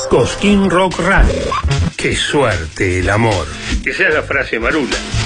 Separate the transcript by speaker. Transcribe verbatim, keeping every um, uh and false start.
Speaker 1: Cosquín Rock Radio. Qué suerte el amor. Esa es la frase Marula.